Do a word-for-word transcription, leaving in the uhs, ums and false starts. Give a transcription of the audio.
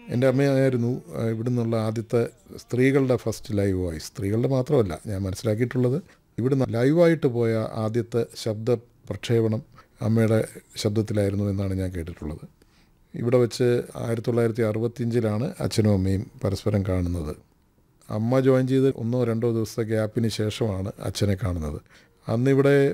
എൻ്റെ അമ്മയായിരുന്നു ഇവിടെ നിന്നുള്ള ആദ്യത്തെ സ്ത്രീകളുടെ ഫസ്റ്റ് ലൈവ് വോയിസ്. സ്ത്രീകളുടെ മാത്രമല്ല, ഞാൻ മനസ്സിലാക്കിയിട്ടുള്ളത് ഇവിടുന്ന് ലൈവായിട്ട് പോയ ആദ്യത്തെ ശബ്ദ പ്രക്ഷേപണം അമ്മയുടെ ശബ്ദത്തിലായിരുന്നു എന്നാണ് ഞാൻ കേട്ടിട്ടുള്ളത്. ഇവിടെ വെച്ച് ആയിരത്തി തൊള്ളായിരത്തി അറുപത്തിയഞ്ചിലാണ് അച്ഛനും അമ്മയും പരസ്പരം കാണുന്നത്. അമ്മ ജോയിൻ ചെയ്ത് ഒന്നോ രണ്ടോ ദിവസത്തെ ഗ്യാപ്പിന് ശേഷമാണ് അച്ഛനെ കാണുന്നത്. അന്നിവിടെ